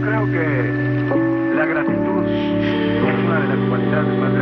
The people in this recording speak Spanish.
creo que la gratitud es una de las cualidades más